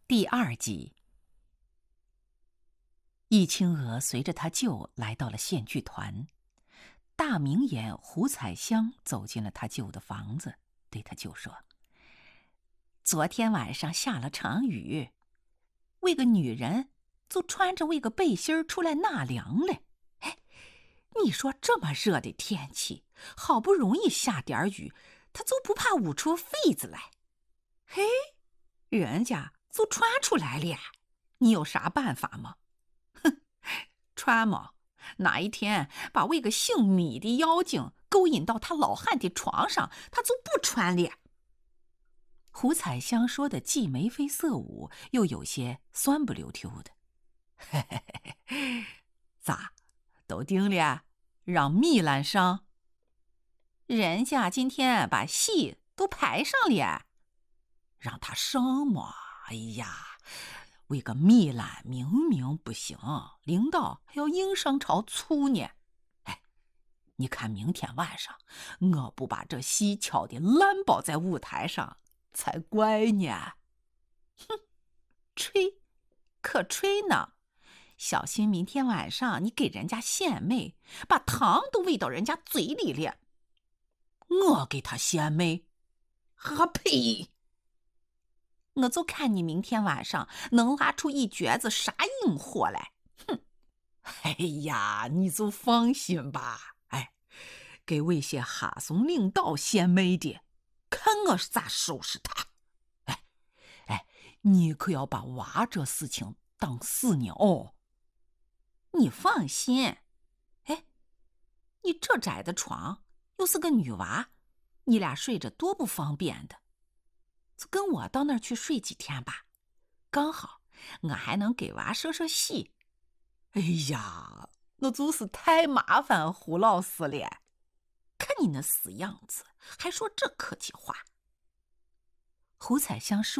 第2集，易清娥随着他舅来到了县剧团，大明眼胡彩香走进了他舅的房子，对他舅说：“昨天晚上下了场雨，为个女人就穿着为个背心出来纳凉嘞。哎，你说这么热的天气，好不容易下点雨，他就不怕捂出痱子来？嘿，人家就穿出来了，你有啥办法吗？哼，穿嘛，哪一天把为个姓米的妖精勾引到他老汉的床上，他就不穿了。”胡彩香说的既眉飞色舞，又有些酸不溜秋的。咋，都定了？让米兰上？人家今天把戏都排上了，让他上嘛？哎呀，为个米兰明明不行，领导还要硬上朝醋呢。哎，你看明天晚上，我不把这戏敲得烂包在舞台上才怪呢。哼，吹，可吹呢！小心明天晚上你给人家献媚，把糖都喂到人家嘴里了。我给他献媚？啊呸！我就看你明天晚上能拉出一橛子啥硬货来。哼！哎呀，你就放心吧。哎，给威胁哈松领导献媚的，看我是咋收拾他。哎，你可要把娃这事情当死呢哦。你放心。哎，你这窄的床又是个女娃，你俩睡着多不方便的。就跟我到那儿去睡几天吧，刚好我还能给娃说说戏。哎呀，那就是太麻烦胡老师了，看你那死样子，还说这客气话。胡彩香说